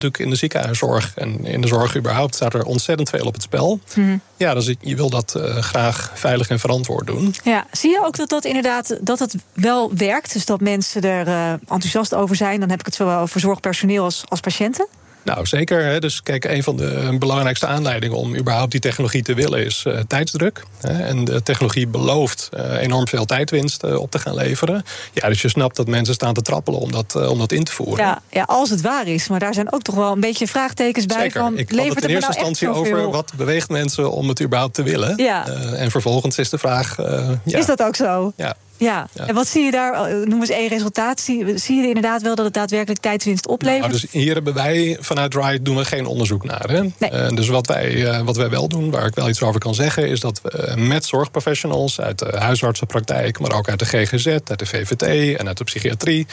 Natuurlijk in de ziekenhuiszorg en in de zorg überhaupt staat er ontzettend veel op het spel. Ja, dus je wil dat graag veilig en verantwoord doen. Ja, zie je ook dat inderdaad dat het wel werkt? Dus dat mensen er enthousiast over zijn. Dan heb ik het zowel over zorgpersoneel als patiënten. Nou, zeker. Hè. Dus kijk, een van de belangrijkste aanleidingen om überhaupt die technologie te willen is tijdsdruk. Hè. En de technologie belooft enorm veel tijdwinst op te gaan leveren. Ja, dus je snapt dat mensen staan te trappelen om dat in te voeren. Ja, als het waar is. Maar daar zijn ook toch wel een beetje vraagtekens bij. Zeker. Van, ik had het in eerste instantie over wat beweegt mensen om het überhaupt te willen. Ja. En vervolgens is de vraag... Is dat ook zo? Ja. En wat zie je daar? Noem eens één resultaat. Zie je inderdaad wel dat het daadwerkelijk tijdswinst oplevert? Nou, dus hier hebben wij vanuit Ride doen we geen onderzoek naar. Hè? Nee. Dus wat wij wel doen, waar ik wel iets over kan zeggen, is dat we met zorgprofessionals uit de huisartsenpraktijk, maar ook uit de GGZ, uit de VVT en uit de psychiatrie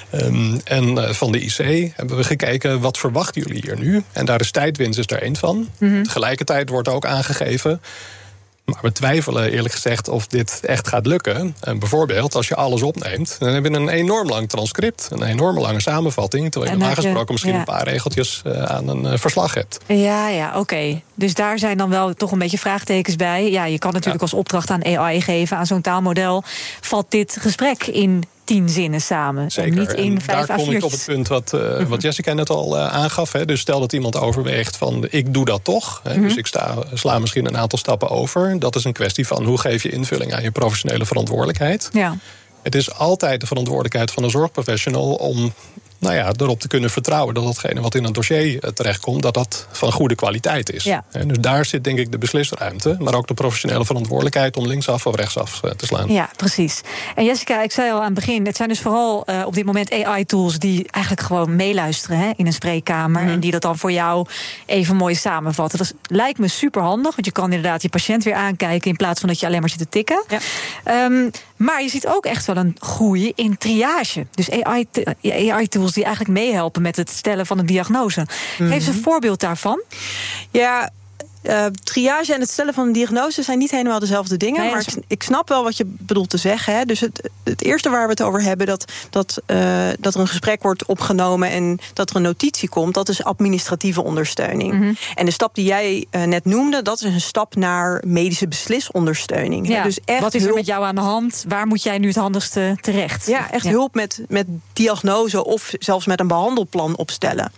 en van de IC hebben we gekeken, wat verwachten jullie hier nu? En daar is tijdwinst er één van. Tegelijkertijd wordt ook aangegeven, maar we twijfelen eerlijk gezegd of dit echt gaat lukken. En bijvoorbeeld, als je alles opneemt, dan heb je een enorm lang transcript, een enorme lange samenvatting, terwijl je normaal gesproken misschien een paar regeltjes aan een verslag hebt. Ja, oké. Dus daar zijn dan wel toch een beetje vraagtekens bij. Ja, je kan natuurlijk als opdracht aan AI geven, aan zo'n taalmodel, valt dit gesprek in 10 zinnen samen. Zeker. Niet in 5 daar kom ik op het punt wat Jessica net al aangaf. Hè. Dus stel dat iemand overweegt van ik doe dat toch. Hè. Dus ik sla misschien een aantal stappen over. Dat is een kwestie van hoe geef je invulling aan je professionele verantwoordelijkheid. Ja. Het is altijd de verantwoordelijkheid van een zorgprofessional om erop te kunnen vertrouwen dat datgene wat in een dossier terechtkomt, dat van goede kwaliteit is. Ja. Dus daar zit denk ik de beslisruimte, maar ook de professionele verantwoordelijkheid om linksaf of rechtsaf te slaan. Ja, precies. En Jessica, ik zei al aan het begin, het zijn dus vooral op dit moment AI-tools die eigenlijk gewoon meeluisteren in een spreekkamer en die dat dan voor jou even mooi samenvatten. Dat lijkt me super handig, want je kan inderdaad je patiënt weer aankijken in plaats van dat je alleen maar zit te tikken. Ja. Maar je ziet ook echt wel een groei in triage. Dus AI-tools die eigenlijk meehelpen met het stellen van een diagnose. Geef eens een voorbeeld daarvan. Ja, triage en het stellen van een diagnose zijn niet helemaal dezelfde dingen. Nee, maar ik snap wel wat je bedoelt te zeggen. Hè. Dus het eerste waar we het over hebben, dat er een gesprek wordt opgenomen en dat er een notitie komt, dat is administratieve ondersteuning. En de stap die jij net noemde, dat is een stap naar medische beslisondersteuning. Ja, dus echt wat is er met jou aan de hand? Waar moet jij nu het handigste terecht? Ja, echt hulp met diagnose of zelfs met een behandelplan opstellen.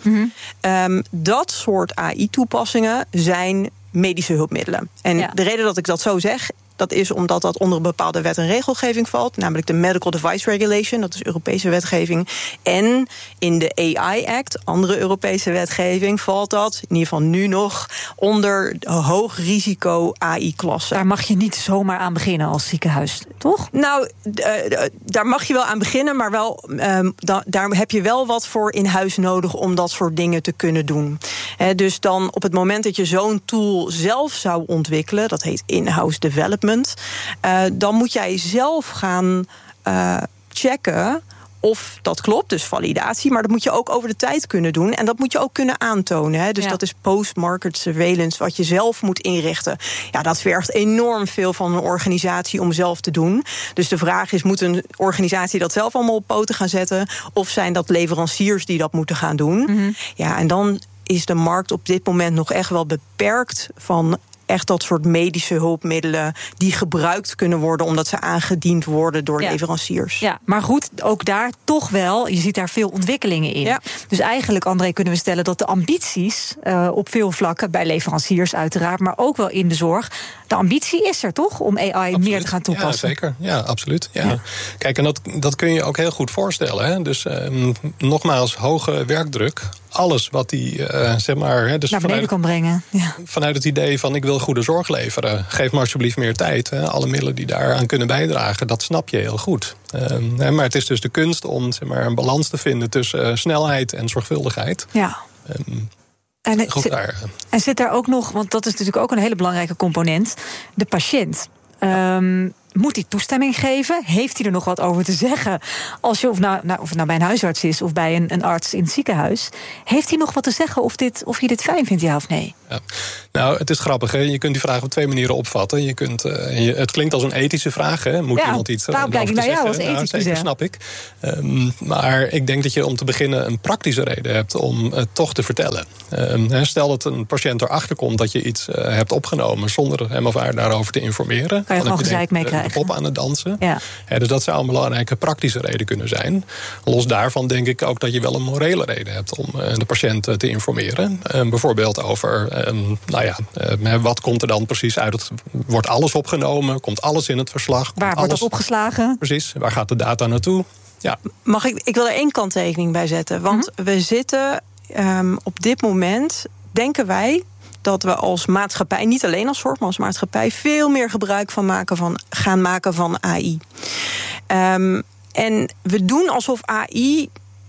Dat soort AI-toepassingen zijn medische hulpmiddelen. En de reden dat ik dat zo zeg, dat is omdat dat onder een bepaalde wet en regelgeving valt, namelijk de Medical Device Regulation, dat is Europese wetgeving. En in de AI Act, andere Europese wetgeving, valt dat, in ieder geval nu nog, onder hoog risico AI-klasse. Daar mag je niet zomaar aan beginnen als ziekenhuis, toch? Nou, daar mag je wel aan beginnen, maar wel, daar heb je wel wat voor in huis nodig om dat soort dingen te kunnen doen. Dus dan op het moment dat je zo'n tool zelf zou ontwikkelen, dat heet in-house development, dan moet jij zelf gaan checken of dat klopt, dus validatie. Maar dat moet je ook over de tijd kunnen doen. En dat moet je ook kunnen aantonen. Dus dat is post-market surveillance, wat je zelf moet inrichten. Ja, dat vergt enorm veel van een organisatie om zelf te doen. Dus de vraag is, moet een organisatie dat zelf allemaal op poten gaan zetten? Of zijn dat leveranciers die dat moeten gaan doen? Ja, en dan is de markt op dit moment nog echt wel beperkt van echt dat soort medische hulpmiddelen die gebruikt kunnen worden omdat ze aangediend worden door leveranciers. Ja, maar goed, ook daar toch wel, je ziet daar veel ontwikkelingen in. Ja. Dus eigenlijk, André, kunnen we stellen dat de ambities op veel vlakken, bij leveranciers uiteraard, maar ook wel in de zorg, de ambitie is er toch om AI meer te gaan toepassen? Ja, zeker. Ja, absoluut. Ja. Kijk, en dat kun je ook heel goed voorstellen. Hè? Dus nogmaals, hoge werkdruk. Alles wat die, dus naar beneden kan brengen. Ja. Vanuit het idee van ik wil goede zorg leveren. Geef me alsjeblieft meer tijd. Hè. Alle middelen die daaraan kunnen bijdragen, dat snap je heel goed. Maar het is dus de kunst om een balans te vinden tussen snelheid en zorgvuldigheid. Ja. En zit daar ook nog, want dat is natuurlijk ook een hele belangrijke component, de patiënt. moet hij toestemming geven? Heeft hij er nog wat over te zeggen? Of het nou bij een huisarts is of bij een arts in het ziekenhuis. Heeft hij nog wat te zeggen of je dit fijn vindt, ja of nee? Ja. Nou, het is grappig. Hè? Je kunt die vraag op 2 manieren opvatten. Het klinkt als een ethische vraag. Hè? Moet iemand iets daarom kijk ik naar jou als ethisch? Zeker, snap ik. Maar ik denk dat je om te beginnen een praktische reden hebt om het toch te vertellen. Stel dat een patiënt erachter komt dat je iets hebt opgenomen zonder hem of haar daarover te informeren. Kan je gewoon gezeik mee krijgen. De pop aan het dansen. Ja. Dus dat zou een belangrijke praktische reden kunnen zijn. Los daarvan denk ik ook dat je wel een morele reden hebt om de patiënt te informeren. Bijvoorbeeld over wat komt er dan precies uit? Wordt alles opgenomen? Komt alles in het verslag? Waar wordt dat opgeslagen? Precies, waar gaat de data naartoe? Ja. Ik wil er 1 kanttekening bij zetten. Want we zitten op dit moment, denken wij, dat we als maatschappij, niet alleen als zorg, maar als maatschappij, veel meer gebruik gaan maken van AI. En we doen alsof AI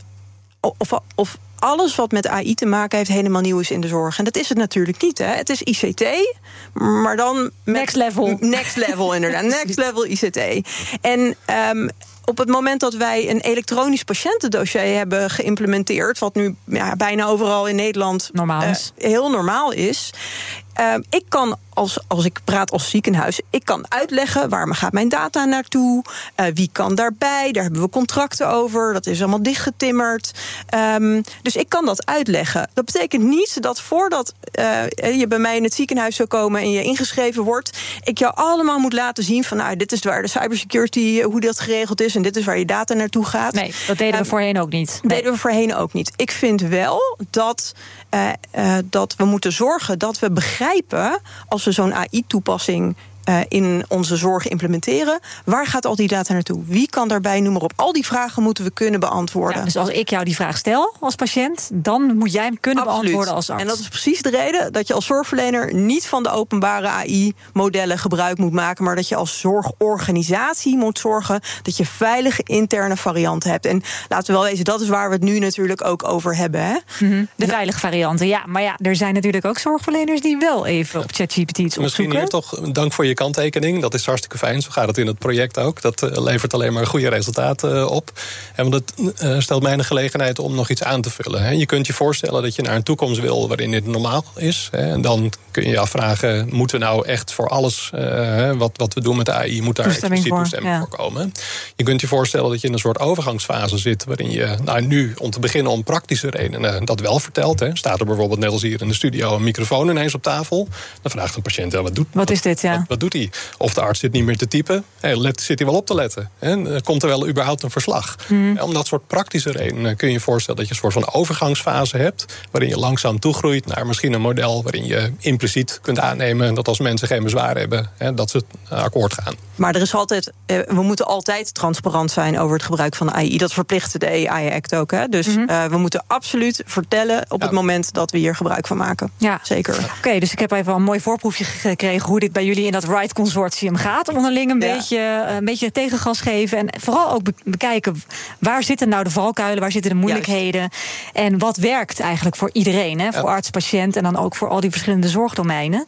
of alles wat met AI te maken heeft helemaal nieuw is in de zorg. En dat is het natuurlijk niet. Hè. Het is ICT, maar dan next level. Next level, inderdaad. Next level ICT. En op het moment dat wij een elektronisch patiëntendossier hebben geïmplementeerd, wat nu bijna overal in Nederland heel normaal is. Ik kan, als ik praat als ziekenhuis, ik kan uitleggen waar gaat mijn data naartoe, wie kan daarbij, daar hebben we contracten over, dat is allemaal dichtgetimmerd. Dus ik kan dat uitleggen. Dat betekent niet dat voordat je bij mij in het ziekenhuis zou komen en je ingeschreven wordt, ik jou allemaal moet laten zien van dit is waar de cybersecurity, hoe dat geregeld is en dit is waar je data naartoe gaat. Nee, dat deden we voorheen ook niet. Deden we voorheen ook niet. Ik vind wel dat we moeten zorgen dat we begrijpen, als we zo'n AI-toepassing in onze zorg implementeren, waar gaat al die data naartoe? Wie kan daarbij, noem maar op. Al die vragen moeten we kunnen beantwoorden. Ja, dus als ik jou die vraag stel als patiënt, dan moet jij hem kunnen beantwoorden als arts. En dat is precies de reden dat je als zorgverlener niet van de openbare AI-modellen gebruik moet maken, maar dat je als zorgorganisatie moet zorgen dat je veilige interne varianten hebt. En laten we wel wezen, dat is waar we het nu natuurlijk ook over hebben. Hè? De veilige varianten, ja. Maar ja, er zijn natuurlijk ook zorgverleners die wel even op ChatGPT iets opzoeken. Misschien hier toch dank voor je kanttekening. Dat is hartstikke fijn. Zo gaat het in het project ook. Dat levert alleen maar goede resultaten op. En want het stelt mij de gelegenheid om nog iets aan te vullen. Je kunt je voorstellen dat je naar een toekomst wil waarin dit normaal is. En dan kun je je afvragen, moeten we nou echt voor alles wat we doen met de AI, moet daar expliciet toestemming voor komen? Je kunt je voorstellen dat je in een soort overgangsfase zit waarin je nu, om te beginnen om praktische redenen, dat wel vertelt. Staat er bijvoorbeeld net als hier in de studio een microfoon ineens op tafel. Dan vraagt een patiënt, wat is dit? Wat doet hij? Of de arts zit niet meer te typen. Zit hij wel op te letten? Komt er wel überhaupt een verslag? Om dat soort praktische redenen kun je je voorstellen dat je een soort van overgangsfase hebt, waarin je langzaam toegroeit naar misschien een model waarin je impliciet kunt aannemen dat als mensen geen bezwaar hebben, dat ze akkoord gaan. Maar er is altijd, we moeten altijd transparant zijn over het gebruik van de AI. Dat verplicht de AI Act ook. Hè? Dus we moeten absoluut vertellen op het moment dat we hier gebruik van maken. Ja. Zeker. Oké, dus ik heb even een mooi voorproefje gekregen hoe dit bij jullie in dat RIGHT consortium gaat. Onderling een beetje tegengas geven. En vooral ook bekijken, waar zitten nou de valkuilen, waar zitten de moeilijkheden. Juist. En wat werkt eigenlijk voor iedereen. Hè? Voor arts, patiënt en dan ook voor al die verschillende zorgdomeinen.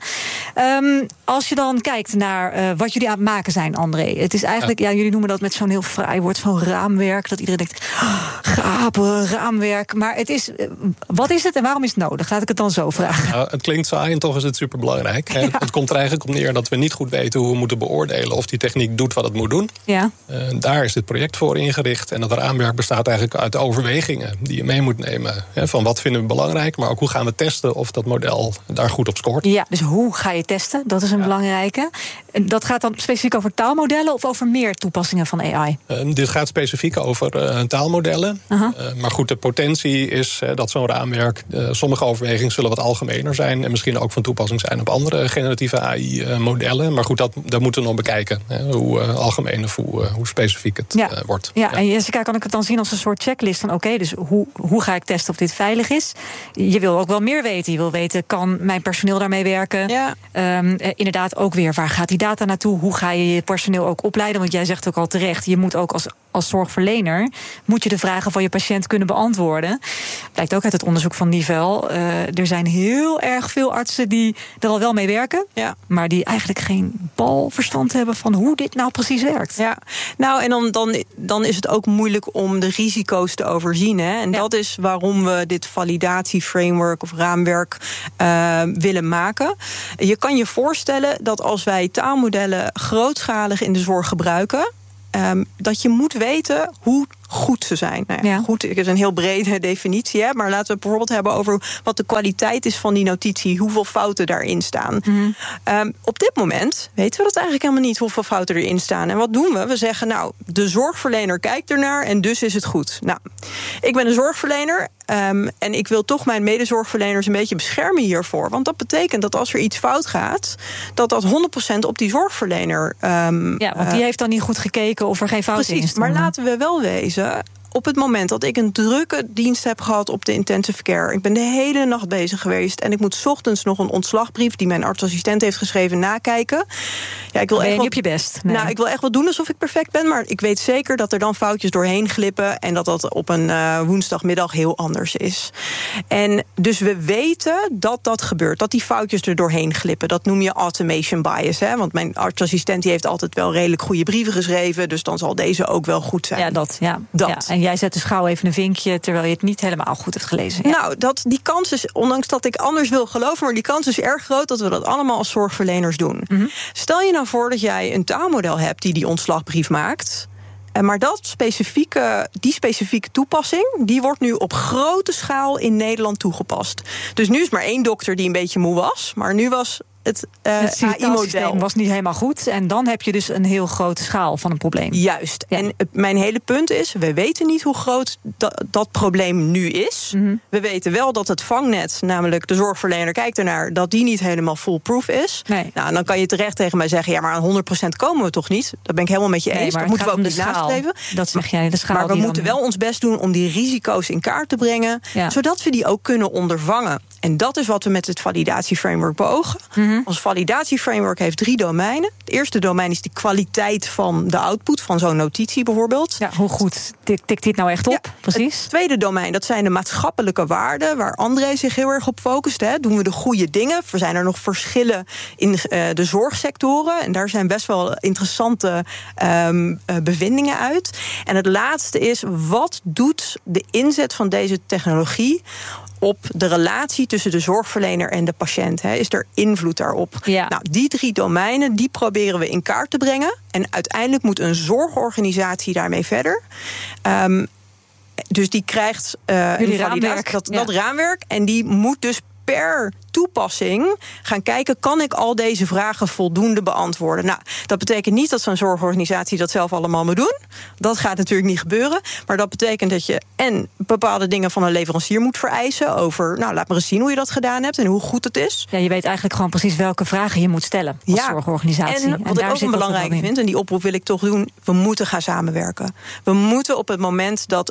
Als je dan kijkt naar wat jullie aan het maken zijn, André. Het is eigenlijk, jullie noemen dat met zo'n heel fraai woord, zo'n raamwerk. Dat iedereen denkt, gapen, raamwerk. Maar het is, wat is het en waarom is het nodig? Laat ik het dan zo vragen. Nou, het klinkt saai en toch is het superbelangrijk. Ja. Het komt er eigenlijk op neer dat we niet goed weten hoe we moeten beoordelen of die techniek doet wat het moet doen. Ja. Daar is dit project voor ingericht. En dat raamwerk bestaat eigenlijk uit overwegingen die je mee moet nemen. Van wat vinden we belangrijk, maar ook hoe gaan we testen of dat model daar goed op scoort. Ja, dus hoe ga je testen? Dat is een belangrijke. Dat gaat dan specifiek over taalmodellen of over meer toepassingen van AI? Dit gaat specifiek over taalmodellen. Maar goed, de potentie is dat zo'n raamwerk, sommige overwegingen zullen wat algemener zijn en misschien ook van toepassing zijn op andere generatieve AI-modellen. Maar goed, dat moeten we nog bekijken. Hoe algemeen of hoe specifiek het wordt. Ja, en Jessica, kan ik het dan zien als een soort checklist van oké, dus hoe ga ik testen of dit veilig is? Je wil ook wel meer weten. Je wil weten, kan mijn personeel daarmee werken? Ja. Inderdaad ook weer, waar gaat die data naartoe? Hoe ga je je personeel ook opleiden? Want jij zegt ook al terecht, je moet ook als zorgverlener moet je de vragen van je patiënt kunnen beantwoorden. Blijkt ook uit het onderzoek van Nivel. Er zijn heel erg veel artsen die er al wel mee werken, maar die eigenlijk geen bal verstand hebben van hoe dit nou precies werkt. Ja, nou en dan is het ook moeilijk om de risico's te overzien. Hè? En dat is waarom we dit validatieframework of raamwerk willen maken. Je kan je voorstellen dat als wij taalmodellen grootschalig in de zorg gebruiken, dat je moet weten hoe goed ze zijn. Nou ja, goed, het is een heel brede definitie, hè, maar laten we het bijvoorbeeld hebben over wat de kwaliteit is van die notitie, hoeveel fouten daarin staan. Op dit moment weten we dat eigenlijk helemaal niet, hoeveel fouten erin staan. En wat doen we? We zeggen, nou, de zorgverlener kijkt ernaar en dus is het goed. Nou, ik ben een zorgverlener en ik wil toch mijn medezorgverleners een beetje beschermen hiervoor. Want dat betekent dat als er iets fout gaat, dat 100% op die zorgverlener. Want die heeft dan niet goed gekeken of er geen fouten in staan. Maar laten we wel wezen, op het moment dat ik een drukke dienst heb gehad op de intensive care, ik ben de hele nacht bezig geweest en ik moet 's ochtends nog een ontslagbrief die mijn artsassistent heeft geschreven nakijken. Ja, ik wil ben je echt niet op je best? Nee. Nou, ik wil echt wel doen alsof ik perfect ben, maar ik weet zeker dat er dan foutjes doorheen glippen en dat op een woensdagmiddag heel anders is. En dus we weten dat gebeurt, dat die foutjes er doorheen glippen. Dat noem je automation bias, hè? Want mijn artsassistent die heeft altijd wel redelijk goede brieven geschreven, dus dan zal deze ook wel goed zijn. Ja, dat. Ja. En jij zet dus gauw even een vinkje, terwijl je het niet helemaal goed hebt gelezen. Ja. Nou, die kans is, ondanks dat ik anders wil geloven, maar die kans is erg groot dat we dat allemaal als zorgverleners doen. Stel je nou voor dat jij een taalmodel hebt die ontslagbrief maakt, maar die specifieke toepassing, die wordt nu op grote schaal in Nederland toegepast. Dus nu is maar één dokter die een beetje moe was, maar nu was het AI-model was niet helemaal goed. En dan heb je dus een heel grote schaal van een probleem. Juist. Ja. En mijn hele punt is, we weten niet hoe groot dat probleem nu is. We weten wel dat het vangnet, namelijk de zorgverlener kijkt ernaar, dat die niet helemaal foolproof is. Nee. Nou, dan kan je terecht tegen mij zeggen, ja, maar aan 100% komen we toch niet? Dat ben ik helemaal met je eens. Dat moeten we ook niet nastreven. Dat zeg jij, de schaal. Maar we moeten wel ons best doen om die risico's in kaart te brengen, zodat we die ook kunnen ondervangen. En dat is wat we met het validatieframework beogen. Ons validatieframework heeft 3 domeinen. Het eerste domein is de kwaliteit van de output van zo'n notitie bijvoorbeeld. Ja, hoe goed tikt dit nou echt op? Ja, precies. Het tweede domein, dat zijn de maatschappelijke waarden, waar André zich heel erg op focust. Hè. Doen we de goede dingen? Zijn er nog verschillen in de zorgsectoren? En daar zijn best wel interessante bevindingen uit. En het laatste is, wat doet de inzet van deze technologie op de relatie tussen de zorgverlener en de patiënt? Is er invloed daarop? Ja. Nou, die 3 domeinen, die proberen we in kaart te brengen. En uiteindelijk moet een zorgorganisatie daarmee verder. Dus die krijgt dat raamwerk. En die moet dus per toepassing gaan kijken, kan ik al deze vragen voldoende beantwoorden? Nou, dat betekent niet dat zo'n zorgorganisatie dat zelf allemaal moet doen. Dat gaat natuurlijk niet gebeuren. Maar dat betekent dat je bepaalde dingen van een leverancier moet vereisen over, nou, laat maar eens zien hoe je dat gedaan hebt en hoe goed het is. Ja, je weet eigenlijk gewoon precies welke vragen je moet stellen als zorgorganisatie. En wat ik ook belangrijk vind, en die oproep wil ik toch doen, we moeten gaan samenwerken. We moeten op het moment dat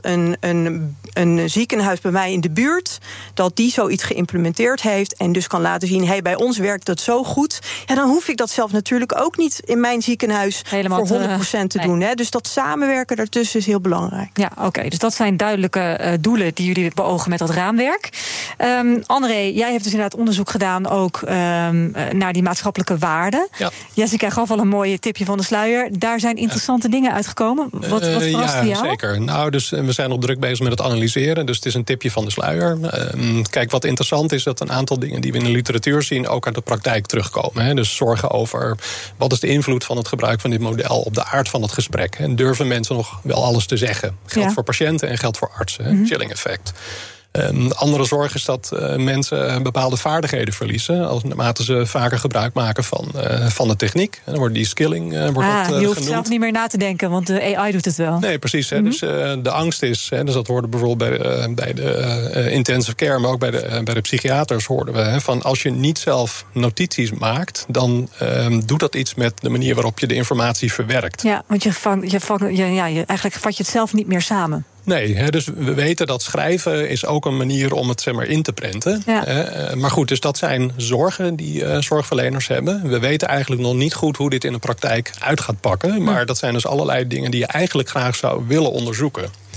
een ziekenhuis bij mij in de buurt, dat die zoiets geïmplementeerd heeft en dus kan laten zien, bij ons werkt dat zo goed. Ja, dan hoef ik dat zelf natuurlijk ook niet in mijn ziekenhuis helemaal voor 100% te doen. Hè. Dus dat samenwerken daartussen is heel belangrijk. Ja, oké. Dus dat zijn duidelijke doelen die jullie beogen met dat raamwerk. André, jij hebt dus inderdaad onderzoek gedaan ook naar die maatschappelijke waarden. Ja. Jessica gaf al een mooi tipje van de sluier. Daar zijn interessante dingen uitgekomen. Wat verraste jou? Zeker. Nou, dus we zijn nog druk bezig met het analyseren. Dus het is een tipje van de sluier. Kijk, wat interessant is, dat een aantal dingen die we in de literatuur zien ook uit de praktijk terugkomen. Hè. Dus zorgen over wat is de invloed van het gebruik van dit model op de aard van het gesprek. En durven mensen nog wel alles te zeggen? Geldt voor patiënten en geldt voor artsen. Chilling effect. Andere zorg is dat mensen bepaalde vaardigheden verliezen naarmate ze vaker gebruik maken van de techniek. En dan wordt die skilling je hoeft zelf niet meer na te denken, want de AI doet het wel. Nee, precies. Dus de angst is, dus dat hoorden bijvoorbeeld bij de intensive care, maar ook bij de psychiaters hoorden we, van als je niet zelf notities maakt, dan doet dat iets met de manier waarop je de informatie verwerkt. Ja, want eigenlijk vat je het zelf niet meer samen. Nee, dus we weten dat schrijven is ook een manier om het in te prenten. Ja. Maar goed, dus dat zijn zorgen die zorgverleners hebben. We weten eigenlijk nog niet goed hoe dit in de praktijk uit gaat pakken. Maar dat zijn dus allerlei dingen die je eigenlijk graag zou willen onderzoeken. Ja.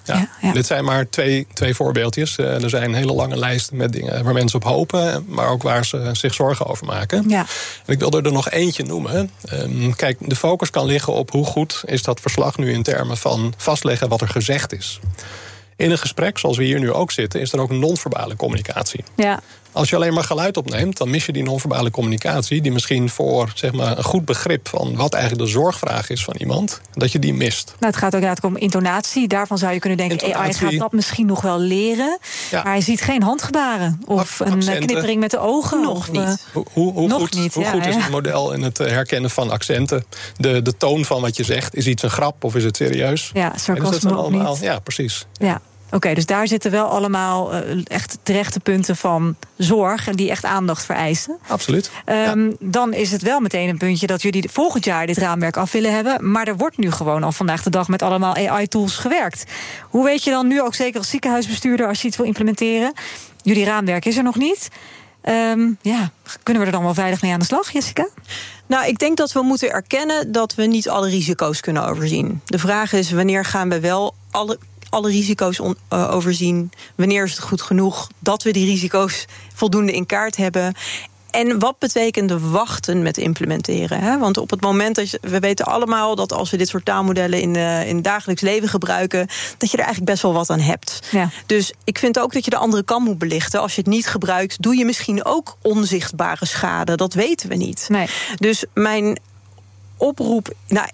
Ja. Dit zijn maar twee voorbeeldjes. Er zijn een hele lange lijsten met dingen waar mensen op hopen, maar ook waar ze zich zorgen over maken. Ja. En ik wilde er nog eentje noemen. Kijk, de focus kan liggen op hoe goed is dat verslag nu in termen van vastleggen wat er gezegd is. In een gesprek, zoals we hier nu ook zitten, is er ook non-verbale communicatie. Ja. Als je alleen maar geluid opneemt, dan mis je die non-verbale communicatie, die misschien voor een goed begrip van wat eigenlijk de zorgvraag is van iemand, dat je die mist. Nou, het gaat ook inderdaad om intonatie. Daarvan zou je kunnen denken, AI gaat dat misschien nog wel leren. Ja. Maar je ziet geen handgebaren of een knippering met de ogen. Nog niet. Hoe goed is het model in het herkennen van accenten? De toon van wat je zegt, is iets een grap of is het serieus? Ja, sarcasme ook niet. Ja, precies. Ja. Oké, dus daar zitten wel allemaal echt terechte punten van zorg en die echt aandacht vereisen. Absoluut. Dan is het wel meteen een puntje dat jullie volgend jaar dit raamwerk af willen hebben. Maar er wordt nu gewoon al vandaag de dag met allemaal AI-tools gewerkt. Hoe weet je dan nu, ook zeker als ziekenhuisbestuurder, als je iets wil implementeren? Jullie raamwerk is er nog niet. Kunnen we er dan wel veilig mee aan de slag, Jessica? Nou, ik denk dat we moeten erkennen dat we niet alle risico's kunnen overzien. De vraag is, wanneer gaan we wel alle risico's overzien? Wanneer is het goed genoeg dat we die risico's voldoende in kaart hebben? En wat betekent de wachten met implementeren? Hè? Want op het moment we weten allemaal dat als we dit soort taalmodellen in het dagelijks leven gebruiken, dat je er eigenlijk best wel wat aan hebt. Ja. Dus ik vind ook dat je de andere kant moet belichten. Als je het niet gebruikt, doe je misschien ook onzichtbare schade. Dat weten we niet. Nee. Dus mijn oproep,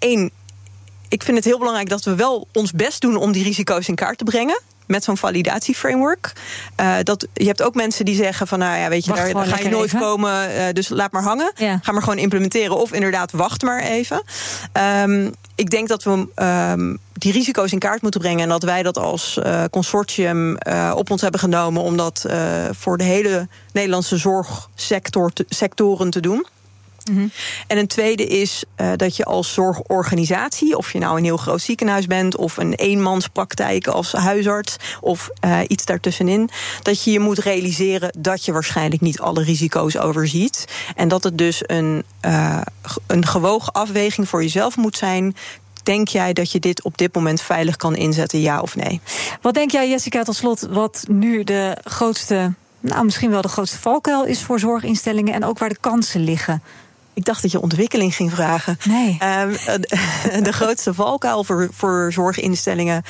ik vind het heel belangrijk dat we wel ons best doen om die risico's in kaart te brengen met zo'n validatieframework. Je hebt ook mensen die zeggen van, weet je, daar ga je nooit komen, dus laat maar hangen. Ja. Ga maar gewoon implementeren of inderdaad wacht maar even. Ik denk dat we die risico's in kaart moeten brengen en dat wij dat als consortium op ons hebben genomen om dat voor de hele Nederlandse zorgsectoren te doen. Mm-hmm. En een tweede is dat je als zorgorganisatie, of je nou een heel groot ziekenhuis bent of een eenmanspraktijk als huisarts of iets daartussenin, dat je moet realiseren dat je waarschijnlijk niet alle risico's overziet. En dat het dus een gewogen afweging voor jezelf moet zijn. Denk jij dat je dit op dit moment veilig kan inzetten, ja of nee? Wat denk jij, Jessica, tot slot, wat nu de grootste, misschien wel de grootste valkuil is voor zorginstellingen en ook waar de kansen liggen? Ik dacht dat je ontwikkeling ging vragen. Nee. De grootste valkuil voor zorginstellingen.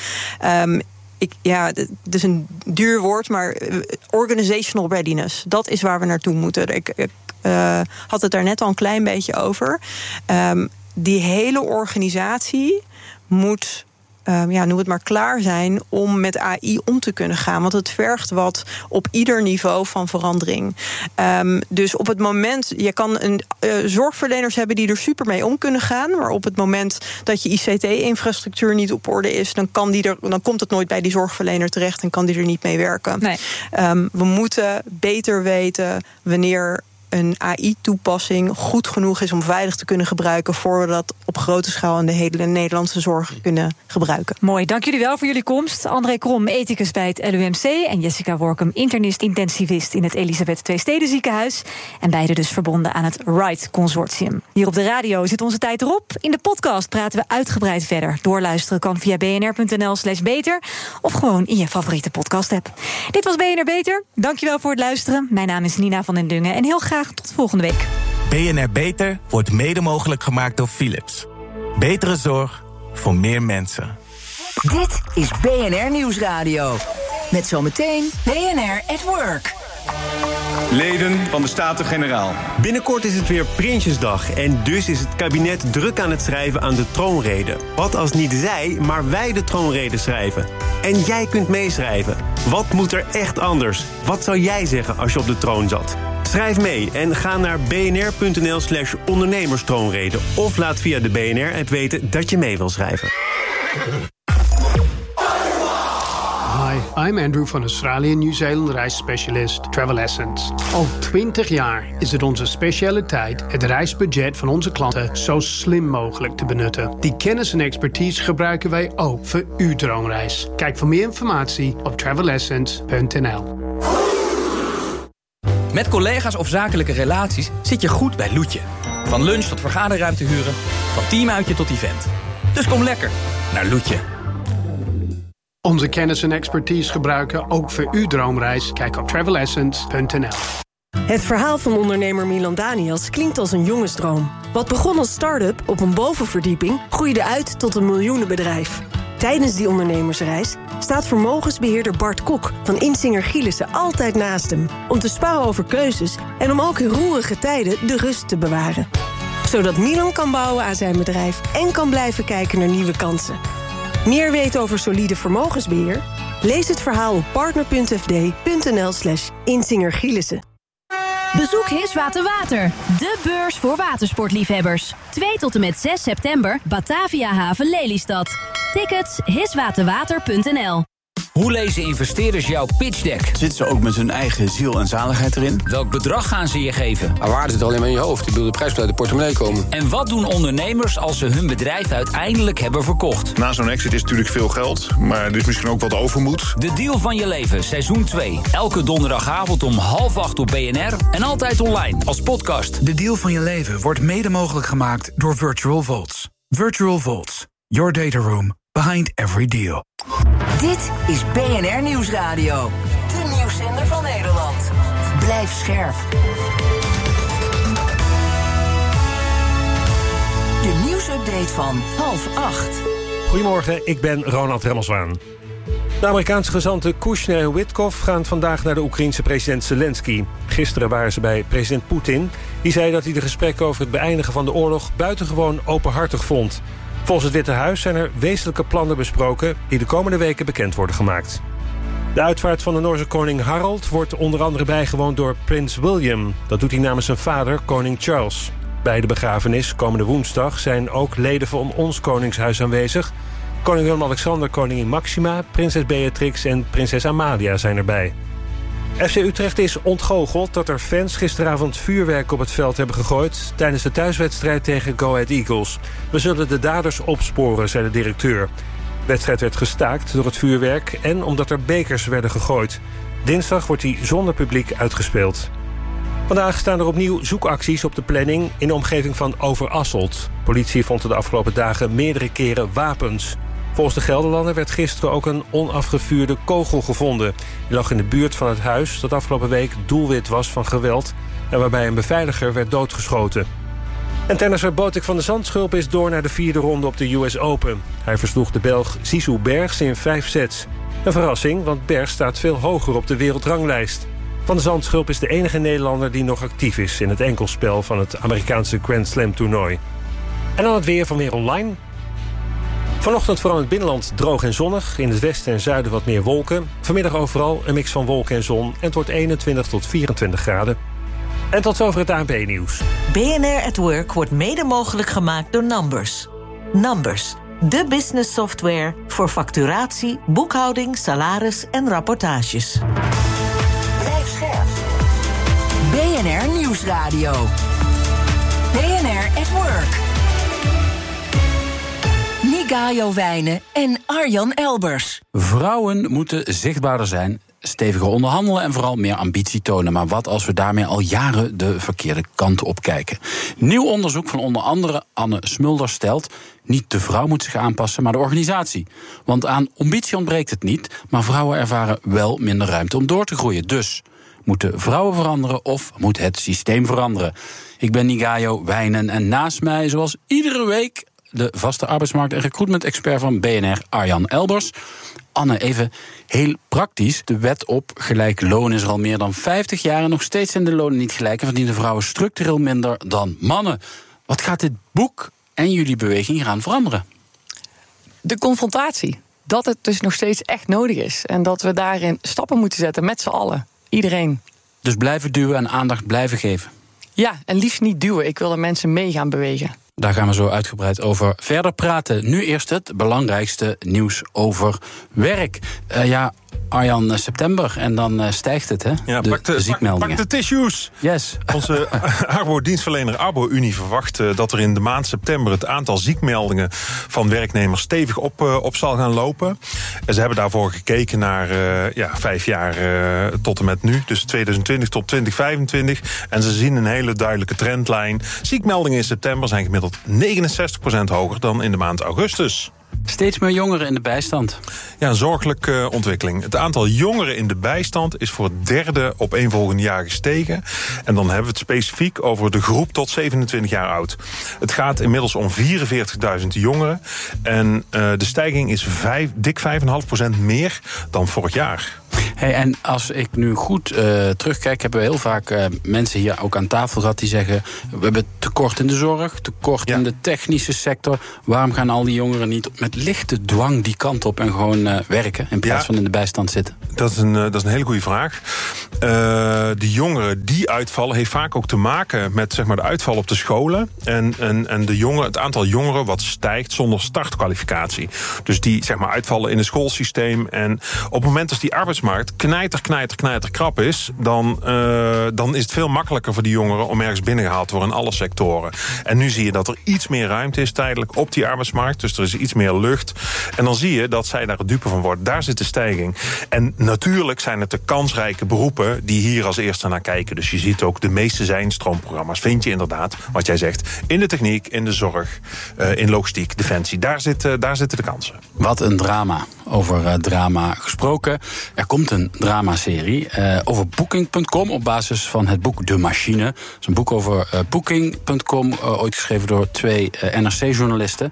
Het is een duur woord, maar organizational readiness. Dat is waar we naartoe moeten. Ik had het daar net al een klein beetje over. Die hele organisatie moet, noem het maar, klaar zijn om met AI om te kunnen gaan. Want het vergt wat op ieder niveau van verandering. Dus op het moment, je kan zorgverleners hebben die er super mee om kunnen gaan, maar op het moment dat je ICT-infrastructuur niet op orde is, dan komt het nooit bij die zorgverlener terecht en kan die er niet mee werken. Nee. We moeten beter weten wanneer een AI-toepassing goed genoeg is om veilig te kunnen gebruiken voor we dat op grote schaal in de hele Nederlandse zorg kunnen gebruiken. Mooi, dank jullie wel voor jullie komst. André Krom, ethicus bij het LUMC en Jessica Workum, internist-intensivist in het Elisabeth II Steden Ziekenhuis. En beide dus verbonden aan het RIGHT Consortium. Hier op de radio zit onze tijd erop. In de podcast praten we uitgebreid verder. Doorluisteren kan via bnr.nl/beter of gewoon in je favoriete podcast-app. Dit was BNR Beter. Dankjewel voor het luisteren. Mijn naam is Nina van den Dungen en heel graag tot volgende week. BNR Beter wordt mede mogelijk gemaakt door Philips. Betere zorg voor meer mensen. Dit is BNR Nieuwsradio. Met zometeen BNR at Work. Leden van de Staten-Generaal. Binnenkort is het weer Prinsjesdag en dus is het kabinet druk aan het schrijven aan de troonrede. Wat als niet zij, maar wij de troonrede schrijven? En jij kunt meeschrijven. Wat moet er echt anders? Wat zou jij zeggen als je op de troon zat? Schrijf mee en ga naar bnr.nl/ondernemerstroonrede of laat via de BNR-app weten dat je mee wil schrijven. Hi, I'm Andrew van Australië Nieuw-Zeeland reisspecialist Travel Essence. Al 20 jaar is het onze specialiteit het reisbudget van onze klanten zo slim mogelijk te benutten. Die kennis en expertise gebruiken wij ook voor uw droomreis. Kijk voor meer informatie op travelessence.nl. Met collega's of zakelijke relaties zit je goed bij Loetje. Van lunch tot vergaderruimte huren, van teamuitje tot event. Dus kom lekker naar Loetje. Onze kennis en expertise gebruiken ook voor uw droomreis. Kijk op travelessence.nl. Het verhaal van ondernemer Milan Daniels klinkt als een jongensdroom. Wat begon als start-up op een bovenverdieping groeide uit tot een miljoenenbedrijf. Tijdens die ondernemersreis staat vermogensbeheerder Bart Kok van Insinger Gielissen altijd naast hem. Om te sparren over keuzes en om ook in roerige tijden de rust te bewaren. Zodat Milan kan bouwen aan zijn bedrijf en kan blijven kijken naar nieuwe kansen. Meer weten over solide vermogensbeheer? Lees het verhaal op partner.fd.nl/Insinger Gielissen. Bezoek Hiswater Water, de beurs voor watersportliefhebbers. 2 tot en met 6 september, Batavia Haven Lelystad. Tickets hiswaterwater.nl. Hoe lezen investeerders jouw pitch deck? Zitten ze ook met hun eigen ziel en zaligheid erin? Welk bedrag gaan ze je geven? Waarde zit alleen maar in je hoofd. De prijs moet uit de portemonnee komen. En wat doen ondernemers als ze hun bedrijf uiteindelijk hebben verkocht? Na zo'n exit is natuurlijk veel geld, maar er is misschien ook wat overmoed. De deal van je leven, seizoen 2. Elke donderdagavond om 7:30 op BNR en altijd online als podcast. De deal van je leven wordt mede mogelijk gemaakt door Virtual Vaults. Virtual Vaults, your data room behind every deal. Dit is BNR Nieuwsradio. De nieuwszender van Nederland. Blijf scherp. De nieuwsupdate van 7:30. Goedemorgen, ik ben Ronald Remmelswaan. De Amerikaanse gezanten Kushner en Witkoff gaan vandaag naar de Oekraïense president Zelensky. Gisteren waren ze bij president Poetin. Die zei dat hij de gesprekken over het beëindigen van de oorlog buitengewoon openhartig vond. Volgens het Witte Huis zijn er wezenlijke plannen besproken die de komende weken bekend worden gemaakt. De uitvaart van de Noorse koning Harald wordt onder andere bijgewoond door prins William. Dat doet hij namens zijn vader, koning Charles. Bij de begrafenis komende woensdag zijn ook leden van ons koningshuis aanwezig. Koning Willem-Alexander, koningin Maxima, prinses Beatrix en prinses Amalia zijn erbij. FC Utrecht is ontgoocheld dat er fans gisteravond vuurwerk op het veld hebben gegooid tijdens de thuiswedstrijd tegen Go Ahead Eagles. We zullen de daders opsporen, zei de directeur. De wedstrijd werd gestaakt door het vuurwerk en omdat er bekers werden gegooid. Dinsdag wordt hij zonder publiek uitgespeeld. Vandaag staan er opnieuw zoekacties op de planning in de omgeving van Overasselt. Politie vond er de afgelopen dagen meerdere keren wapens. Volgens de Gelderlander werd gisteren ook een onafgevuurde kogel gevonden. Die lag in de buurt van het huis dat afgelopen week doelwit was van geweld en waarbij een beveiliger werd doodgeschoten. En tennisser Botik van de Zandschulp is door naar de 4e ronde op de US Open. Hij versloeg de Belg Zizou Bergs in 5 sets. Een verrassing, want Bergs staat veel hoger op de wereldranglijst. Van de Zandschulp is de enige Nederlander die nog actief is in het enkelspel van het Amerikaanse Grand Slam toernooi. En dan het weer van Weer Online. Vanochtend vooral in het binnenland droog en zonnig. In het westen en zuiden wat meer wolken. Vanmiddag overal een mix van wolken en zon. En het wordt 21 tot 24 graden. En tot zover het ANP-nieuws. BNR at Work wordt mede mogelijk gemaakt door Numbers. Numbers, de business software voor facturatie, boekhouding, salaris en rapportages. Blijf scherp. BNR Nieuwsradio. BNR at Work. Nigayo Wijnen en Arjan Elbers. Vrouwen moeten zichtbaarder zijn, steviger onderhandelen en vooral meer ambitie tonen. Maar wat als we daarmee al jaren de verkeerde kant op kijken? Nieuw onderzoek van onder andere Anne Smulder stelt: niet de vrouw moet zich aanpassen, maar de organisatie. Want aan ambitie ontbreekt het niet, maar vrouwen ervaren wel minder ruimte om door te groeien. Dus moeten vrouwen veranderen of moet het systeem veranderen? Ik ben Nigayo Wijnen en naast mij, zoals iedere week, de vaste arbeidsmarkt- en recruitment-expert van BNR, Arjan Elbers. Anne, even heel praktisch. De wet op gelijk loon is er al meer dan 50 jaar... en nog steeds zijn de lonen niet gelijk en verdienen vrouwen structureel minder dan mannen. Wat gaat dit boek en jullie beweging hier aan veranderen? De confrontatie. Dat het dus nog steeds echt nodig is. En dat we daarin stappen moeten zetten met z'n allen. Iedereen. Dus blijven duwen en aandacht blijven geven? Ja, en liefst niet duwen. Ik wil dat mensen mee gaan bewegen. Daar gaan we zo uitgebreid over verder praten. Nu eerst het belangrijkste nieuws over werk. Arjan, september en dan stijgt het, hè? Ja, pak de tissues. Yes. Onze Arbo-dienstverlener Arbo-Unie verwacht dat er in de maand september het aantal ziekmeldingen van werknemers stevig op zal gaan lopen. En ze hebben daarvoor gekeken naar 5 jaar tot en met nu, dus 2020 tot 2025. En ze zien een hele duidelijke trendlijn. Ziekmeldingen in september zijn gemiddeld gemiddeld 69% hoger dan in de maand augustus. Steeds meer jongeren in de bijstand. Ja, een zorgelijke ontwikkeling. Het aantal jongeren in de bijstand is voor het derde opeenvolgende jaar gestegen. En dan hebben we het specifiek over de groep tot 27 jaar oud. Het gaat inmiddels om 44.000 jongeren. En de stijging is dik 5,5% meer dan vorig jaar. Hey, en als ik nu goed terugkijk, hebben we heel vaak mensen hier ook aan tafel gehad die zeggen: we hebben tekort in de zorg, tekort in de technische sector. Waarom gaan al die jongeren niet met lichte dwang die kant op en gewoon werken in plaats van in de bijstand zitten? Dat is een hele goede vraag. De jongeren die uitvallen heeft vaak ook te maken met zeg maar, de uitval op de scholen. En het aantal jongeren wat stijgt zonder startkwalificatie. Dus die zeg maar, uitvallen in het schoolsysteem. En op het moment dat die arbeidsmarkt knijter krap is, dan is het veel makkelijker voor die jongeren om ergens binnengehaald te worden in alle sectoren. En nu zie je dat er iets meer ruimte is tijdelijk op die arbeidsmarkt. Dus er is iets meer lucht. En dan zie je dat zij daar het dupe van worden. Daar zit de stijging. En natuurlijk zijn het de kansrijke beroepen die hier als eerste naar kijken. Dus je ziet ook de meeste zijnstroomprogramma's. Vind je inderdaad, wat jij zegt, in de techniek, in de zorg, in logistiek, defensie. Daar zitten de kansen. Wat een drama. Over drama gesproken. Er komt een dramaserie over Booking.com op basis van het boek De Machine. Dat is een boek over Booking.com, ooit geschreven door 2 NRC-journalisten.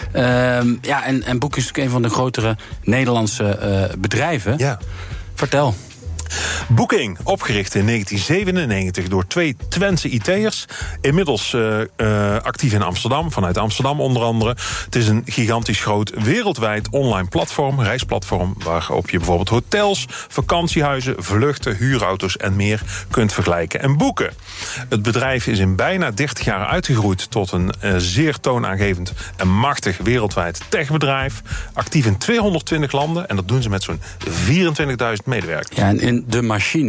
En Booking is natuurlijk een van de grotere Nederlandse bedrijven. Ja. Vertel. Booking, opgericht in 1997 door 2 Twentse IT'ers. Inmiddels actief in Amsterdam, vanuit Amsterdam onder andere. Het is een gigantisch groot wereldwijd online platform, reisplatform, waarop je bijvoorbeeld hotels, vakantiehuizen, vluchten, huurauto's en meer kunt vergelijken en boeken. Het bedrijf is in bijna 30 jaar uitgegroeid tot een zeer toonaangevend en machtig wereldwijd techbedrijf. Actief in 220 landen en dat doen ze met zo'n 24.000 medewerkers. Ja, en in De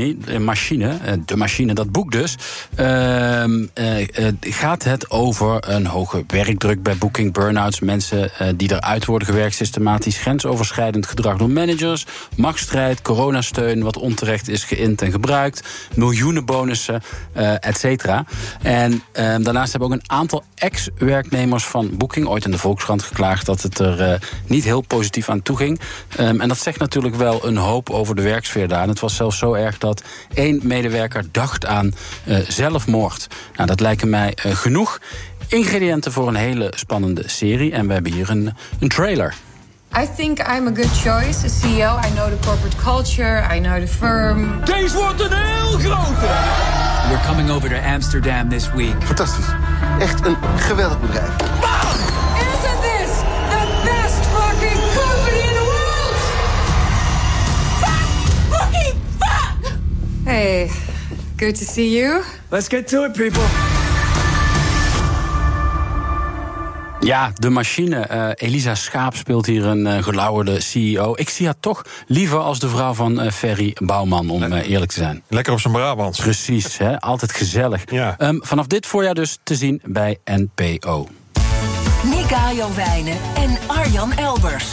Machine, dat boek dus, gaat het over een hoge werkdruk bij Booking, burn-outs, mensen die eruit worden gewerkt, systematisch grensoverschrijdend gedrag door managers, machtsstrijd, coronasteun, wat onterecht is geïnd en gebruikt, miljoenen bonussen, et cetera. En daarnaast hebben ook een aantal ex-werknemers van Booking ooit in de Volkskrant geklaagd dat het er niet heel positief aan toe ging. En dat zegt natuurlijk wel een hoop over de werksfeer daar. En het was zelfs zo erg dat 1 medewerker dacht aan zelfmoord. Nou, dat lijken mij genoeg ingrediënten voor een hele spannende serie. En we hebben hier een trailer. I think I'm a good choice as CEO. I know the corporate culture, I know the firm. Deze wordt een heel grote! We're coming over to Amsterdam this week. Fantastisch. Echt een geweldig bedrijf. Isn't this the best fucking company in the world? Fuck! Fucking fuck! Hey, good to see you. Let's get to it, people. Ja, De Machine. Elisa Schaap speelt hier een gelauwerde CEO. Ik zie haar toch liever als de vrouw van Ferry Bouwman, om eerlijk te zijn. Lekker op zijn Brabants. Precies, hè? Altijd gezellig. Ja. Vanaf dit voorjaar dus te zien bij NPO. Nick Ajo-Wijnen en Arjan Elbers.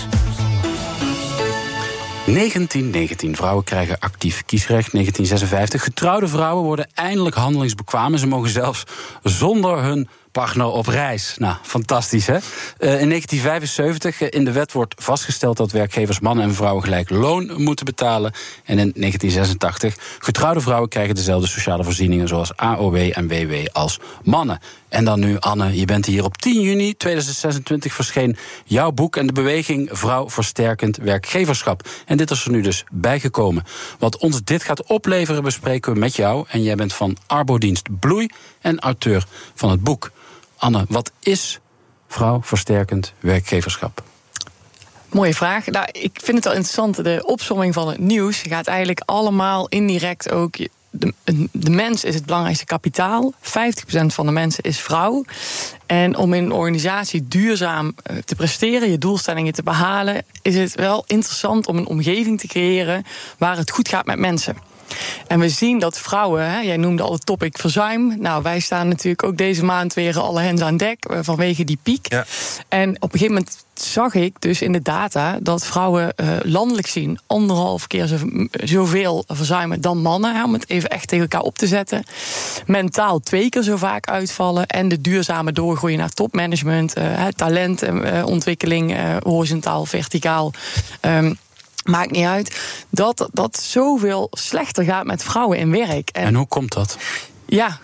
1919. Vrouwen krijgen actief kiesrecht. 1956. Getrouwde vrouwen worden eindelijk handelingsbekwaam. En ze mogen zelfs zonder hun partner op reis. Nou, fantastisch, hè? In 1975 in de wet wordt vastgesteld dat werkgevers mannen en vrouwen gelijk loon moeten betalen. En in 1986 getrouwde vrouwen krijgen dezelfde sociale voorzieningen zoals AOW en WW als mannen. En dan nu, Anne, je bent hier op 10 juni 2026 verscheen jouw boek en de beweging Vrouw Versterkend Werkgeverschap. En dit is er nu dus bijgekomen. Wat ons dit gaat opleveren bespreken we met jou. En jij bent van Arbodienst Bloei en auteur van het boek. Anne, wat is Vrouw Versterkend Werkgeverschap? Mooie vraag. Nou, ik vind het wel interessant. De opsomming van het nieuws gaat eigenlijk allemaal indirect ook. De mens is het belangrijkste kapitaal. 50% van de mensen is vrouw. En om in een organisatie duurzaam te presteren, je doelstellingen te behalen, is het wel interessant om een omgeving te creëren waar het goed gaat met mensen. En we zien dat vrouwen, jij noemde al het topic verzuim. Nou, wij staan natuurlijk ook deze maand weer alle hens aan dek vanwege die piek. Ja. En op een gegeven moment zag ik dus in de data dat vrouwen landelijk zien 1,5 keer zoveel verzuimen dan mannen. Om het even echt tegen elkaar op te zetten. Mentaal 2 keer zo vaak uitvallen. En de duurzame doorgroeien naar topmanagement, talentontwikkeling, horizontaal, verticaal. Maakt niet uit. Dat zoveel slechter gaat met vrouwen in werk. En hoe komt dat? Ja,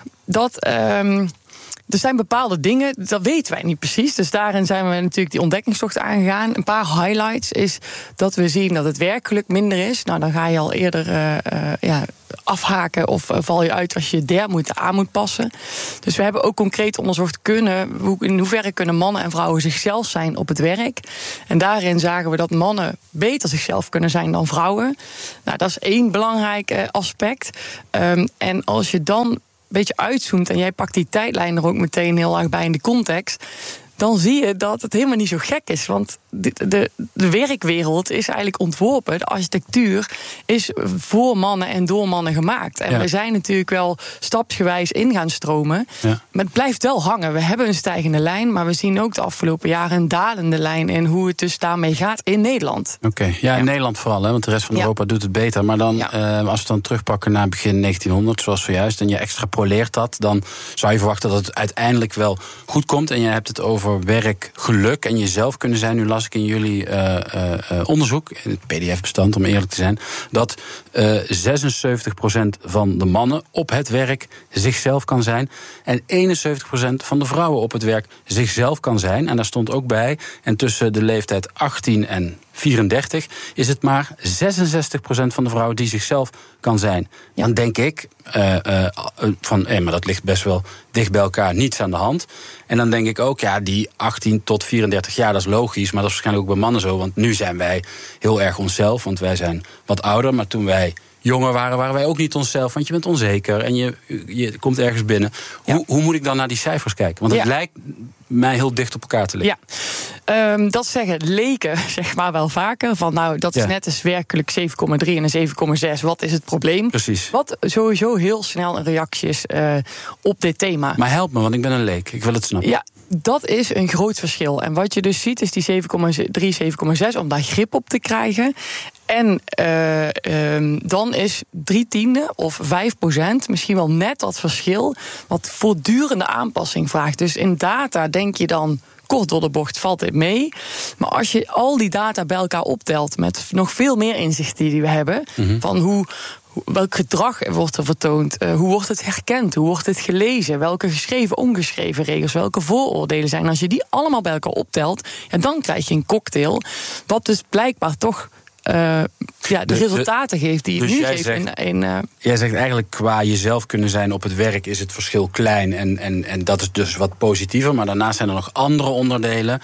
er zijn bepaalde dingen, dat weten wij niet precies. Dus daarin zijn we natuurlijk die ontdekkingstocht aangegaan. Een paar highlights is dat we zien dat het werkgeluk minder is. Nou, dan ga je al eerder afhaken of val je uit als je aan moet passen. Dus we hebben ook concreet onderzocht in hoeverre kunnen mannen en vrouwen zichzelf zijn op het werk. En daarin zagen we dat mannen beter zichzelf kunnen zijn dan vrouwen. Nou, dat is 1 belangrijk aspect. En als je dan beetje uitzoomt en jij pakt die tijdlijn er ook meteen heel erg bij in de context, dan zie je dat het helemaal niet zo gek is. Want de werkwereld is eigenlijk ontworpen. De architectuur is voor mannen en door mannen gemaakt. En we zijn natuurlijk wel stapsgewijs in gaan stromen. Ja. Maar het blijft wel hangen. We hebben een stijgende lijn, maar we zien ook de afgelopen jaren een dalende lijn in hoe het dus daarmee gaat in Nederland. Oké. Ja, in Nederland vooral, want de rest van Europa doet het beter. Maar dan, als we dan terugpakken naar begin 1900, zoals zojuist, en je extrapoleert dat, dan zou je verwachten dat het uiteindelijk wel goed komt. En je hebt het over werkgeluk en jezelf kunnen zijn. Nu las ik in jullie onderzoek, in het PDF-bestand om eerlijk te zijn, dat 76% van de mannen op het werk zichzelf kan zijn en 71% van de vrouwen op het werk zichzelf kan zijn. En daar stond ook bij, en tussen de leeftijd 18 en 34 is het maar 66% van de vrouwen die zichzelf kan zijn. Ja. Dan denk ik maar dat ligt best wel dicht bij elkaar, niets aan de hand. En dan denk ik ook, die 18 tot 34 jaar, dat is logisch, maar dat is waarschijnlijk ook bij mannen zo, want nu zijn wij heel erg onszelf, want wij zijn wat ouder, maar toen wij jonger waren wij ook niet onszelf, want je bent onzeker en je komt ergens binnen. Ja. Hoe moet ik dan naar die cijfers kijken? Want het lijkt mij heel dicht op elkaar te liggen. Ja, dat zeggen leken zeg maar wel vaker. Van dat is net als werkelijk 7,3 en een 7,6. Wat is het probleem? Precies. Wat sowieso heel snel een reactie is op dit thema. Maar help me, want ik ben een leek. Ik wil het snappen. Ja, dat is een groot verschil. En wat je dus ziet is die 7,3, 7,6 om daar grip op te krijgen. En dan is 3/10 of 5%, misschien wel net dat verschil, wat voortdurende aanpassing vraagt. Dus in data denk je dan, kort door de bocht valt dit mee. Maar als je al die data bij elkaar optelt met nog veel meer inzichten die we hebben, van welk gedrag wordt er vertoond, hoe wordt het herkend, hoe wordt het gelezen, welke geschreven, ongeschreven regels, welke vooroordelen zijn. Als je die allemaal bij elkaar optelt, dan krijg je een cocktail, wat dus blijkbaar toch de resultaten geeft die het nu geeft. Jij zegt eigenlijk, qua jezelf kunnen zijn op het werk is het verschil klein en dat is dus wat positiever. Maar daarnaast zijn er nog andere onderdelen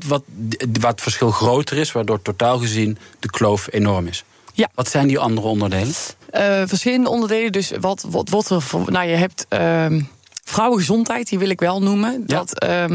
wat verschil groter is, waardoor totaal gezien de kloof enorm is. Ja. Wat zijn die andere onderdelen? Verschillende onderdelen. Dus wat wordt er voor? Nou, je hebt vrouwengezondheid, die wil ik wel noemen. Ja.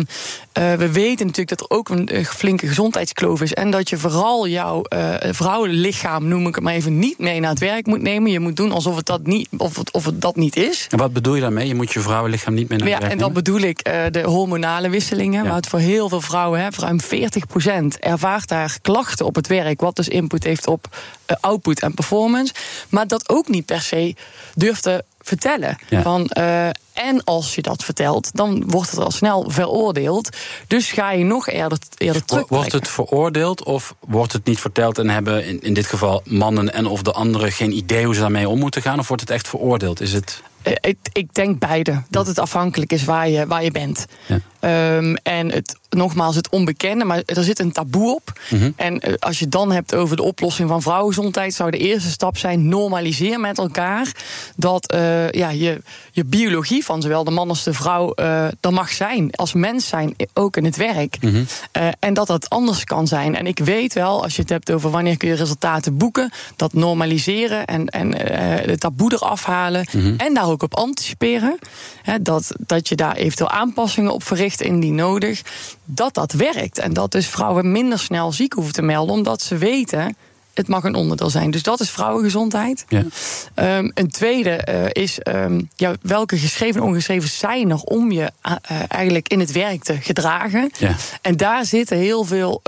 We weten natuurlijk dat er ook een flinke gezondheidskloof is. En dat je vooral jouw vrouwenlichaam, noem ik het maar even, niet mee naar het werk moet nemen. Je moet doen alsof het dat niet is. En wat bedoel je daarmee? Je moet je vrouwenlichaam niet mee naar het werk nemen? En dan bedoel ik de hormonale wisselingen. Maar het voor heel veel vrouwen, ruim 40% ervaart daar klachten op het werk. Wat dus input heeft op output en performance. Maar dat ook niet per se durft te vertellen. Ja. En als je dat vertelt, dan wordt het al snel veroordeeld. Dus ga je nog eerder terug. Wordt het veroordeeld of wordt het niet verteld en hebben in dit geval mannen en of de anderen geen idee hoe ze daarmee om moeten gaan? Of wordt het echt veroordeeld? Is het... Ik denk beide. Dat het afhankelijk is waar je bent. Ja. En nogmaals, het onbekende, maar er zit een taboe op. En als je het dan hebt over de oplossing van vrouwengezondheid, zou de eerste stap zijn, normaliseer met elkaar dat je biologie van zowel de man als de vrouw er mag zijn. Als mens zijn, ook in het werk. En dat het anders kan zijn. En ik weet wel, als je het hebt over wanneer kun je resultaten boeken, dat normaliseren en de taboe eraf halen en daar ook op anticiperen, dat je daar eventueel aanpassingen op verricht indien nodig, dat werkt. En dat dus vrouwen minder snel ziek hoeven te melden, omdat ze weten, het mag een onderdeel zijn. Dus dat is vrouwengezondheid. Ja. Een tweede is welke geschreven en ongeschreven zijn er om je eigenlijk in het werk te gedragen. Ja. En daar zitten heel veel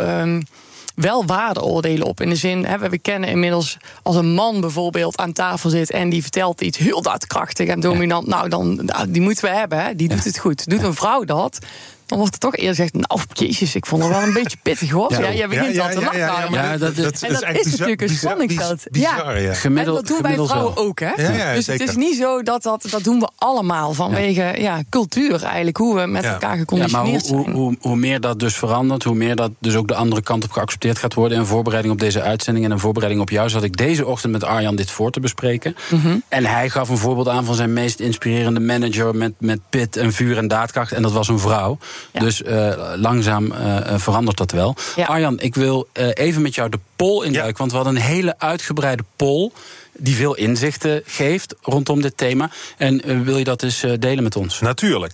wel waardeoordelen op. In de zin, we kennen inmiddels als een man bijvoorbeeld aan tafel zit en die vertelt iets heel daadkrachtig en dominant. Nou, die moeten we hebben, hè? Die doet het goed. Doet een vrouw dat, dan wordt er toch eerder gezegd, nou, jezus, ik vond het wel een beetje pittig, hoor. Ja, jij begint al te lachen. Dat is natuurlijk een spanningsveld. En dat doen wij vrouwen ook, hè? Dus het is niet zo dat doen we allemaal vanwege cultuur eigenlijk, hoe we met elkaar geconditioneerd zijn. Hoe meer dat dus verandert, hoe meer dat dus ook de andere kant op geaccepteerd gaat worden. En voorbereiding op deze uitzending en een voorbereiding op jou zat ik deze ochtend met Arjan dit voor te bespreken. Mm-hmm. En hij gaf een voorbeeld aan van zijn meest inspirerende manager met pit en vuur en daadkracht. En dat was een vrouw. Ja. Dus langzaam verandert dat wel. Ja. Arjan, ik wil even met jou de poll induiken. Want we hadden een hele uitgebreide poll die veel inzichten geeft rondom dit thema. En wil je dat eens delen met ons? Natuurlijk.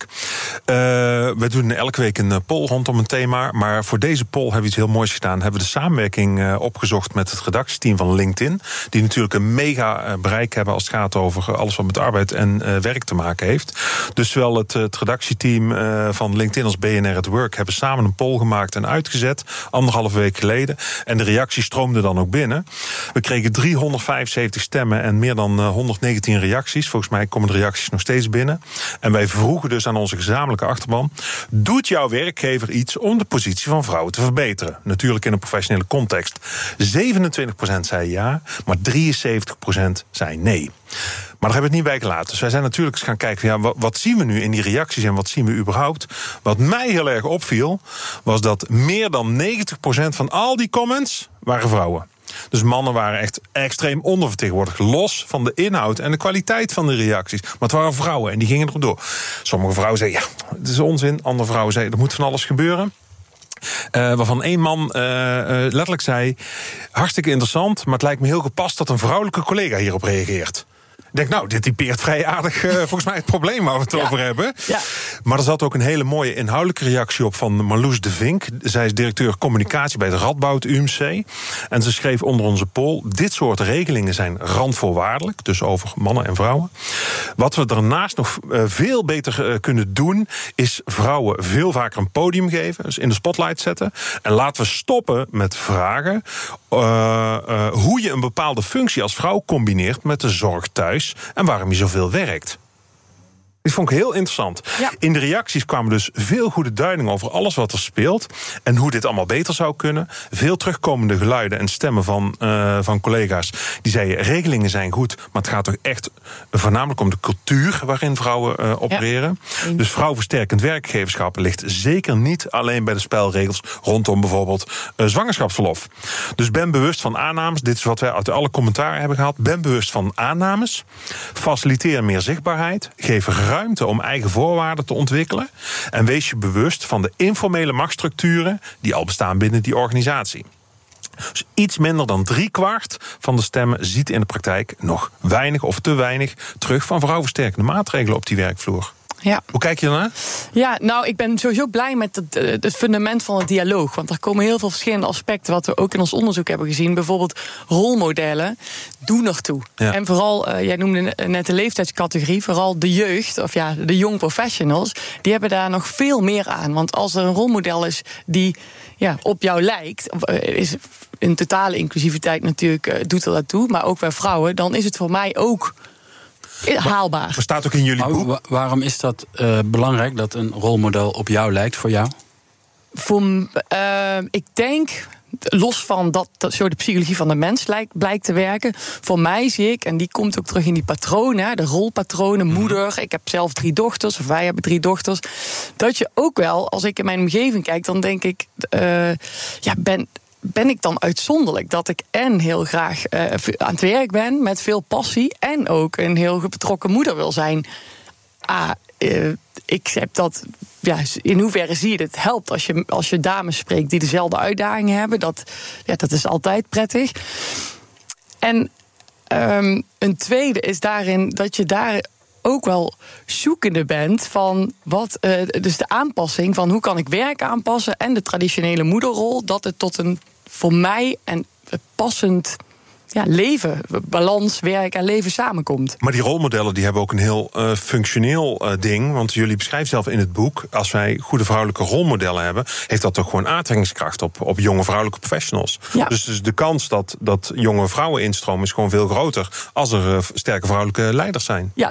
We doen elke week een poll rondom een thema. Maar voor deze poll hebben we iets heel moois gedaan. Hebben we de samenwerking opgezocht met het redactieteam van LinkedIn. Die natuurlijk een mega bereik hebben als het gaat over alles wat met arbeid en werk te maken heeft. Dus zowel het redactieteam van LinkedIn als BNR at Work hebben samen een poll gemaakt en uitgezet. 1,5 week geleden. En de reacties stroomden dan ook binnen. We kregen 375 stemmen en meer dan 119 reacties. Volgens mij komen de reacties nog steeds binnen. En wij vroegen dus aan onze gezamenlijke achterban: doet jouw werkgever iets om de positie van vrouwen te verbeteren? Natuurlijk in een professionele context. 27% zei ja, maar 73% zei nee. Maar daar hebben we het niet bij gelaten. Dus wij zijn natuurlijk eens gaan kijken, wat zien we nu in die reacties en wat zien we überhaupt? Wat mij heel erg opviel, was dat meer dan 90% van al die comments waren vrouwen. Dus mannen waren echt extreem ondervertegenwoordigd. Los van de inhoud en de kwaliteit van de reacties. Maar het waren vrouwen en die gingen erop door. Sommige vrouwen zeiden, het is onzin. Andere vrouwen zeiden, er moet van alles gebeuren. Waarvan één man letterlijk zei: hartstikke interessant, maar het lijkt me heel gepast dat een vrouwelijke collega hierop reageert. Ik denk, dit typeert vrij aardig volgens mij het probleem waar we het over hebben. Ja. Maar er zat ook een hele mooie inhoudelijke reactie op van Marloes de Vink. Zij is directeur communicatie bij het Radboud UMC. En ze schreef onder onze poll: dit soort regelingen zijn randvoorwaardelijk, dus over mannen en vrouwen. Wat we daarnaast nog veel beter kunnen doen, is vrouwen veel vaker een podium geven, dus in de spotlight zetten. En laten we stoppen met vragen hoe je een bepaalde functie als vrouw combineert met de zorg thuis en waarom je zoveel werkt. Dit vond ik heel interessant. Ja. In de reacties kwamen dus veel goede duidingen over alles wat er speelt en hoe dit allemaal beter zou kunnen. Veel terugkomende geluiden en stemmen van collega's die zeiden: regelingen zijn goed, maar het gaat toch echt voornamelijk om de cultuur waarin vrouwen opereren. Ja. Dus vrouwversterkend werkgeverschap ligt zeker niet alleen bij de spelregels rondom bijvoorbeeld zwangerschapsverlof. Dus ben bewust van aannames. Dit is wat wij uit alle commentaren hebben gehad. Ben bewust van aannames. Faciliteer meer zichtbaarheid. Geef ruimte om eigen voorwaarden te ontwikkelen. En wees je bewust van de informele machtsstructuren die al bestaan binnen die organisatie. Dus iets minder dan 3/4 van de stemmen ziet in de praktijk nog weinig of te weinig terug van vrouwversterkende maatregelen op die werkvloer. Ja. Hoe kijk je daarnaar? Ja, nou, ik ben sowieso blij met het fundament van het dialoog. Want er komen heel veel verschillende aspecten, wat we ook in ons onderzoek hebben gezien. Bijvoorbeeld rolmodellen doen ertoe. Ja. En vooral, jij noemde net de leeftijdscategorie, vooral de jeugd, of de young professionals, die hebben daar nog veel meer aan. Want als er een rolmodel is die op jou lijkt, is in totale inclusiviteit natuurlijk, doet er dat toe, maar ook bij vrouwen, dan is het voor mij ook haalbaar. Er staat ook in jullie boek. Waarom is dat belangrijk dat een rolmodel op jou lijkt voor jou? Ik denk, los van dat zo de psychologie van de mens blijkt te werken, voor mij zie ik, en die komt ook terug in die patronen, de rolpatronen, moeder, ik heb zelf 3 dochters, of wij hebben 3 dochters, dat je ook wel, als ik in mijn omgeving kijk, dan denk ik, ben ik dan uitzonderlijk dat ik heel graag aan het werk ben met veel passie en ook een heel betrokken moeder wil zijn. Ik heb dat. Ja, in hoeverre zie je het helpt als je dames spreekt die dezelfde uitdagingen hebben. Dat is altijd prettig. En een tweede is daarin dat je daar ook wel zoekende bent van wat, dus de aanpassing van hoe kan ik werk aanpassen en de traditionele moederrol, dat het tot een voor mij een passend leven, balans, werk en leven samenkomt. Maar die rolmodellen die hebben ook een heel functioneel ding. Want jullie beschrijven zelf in het boek, als wij goede vrouwelijke rolmodellen hebben, heeft dat toch gewoon aantrekkingskracht op jonge vrouwelijke professionals. Ja. Dus de kans dat jonge vrouwen instromen is gewoon veel groter als er sterke vrouwelijke leiders zijn. Ja,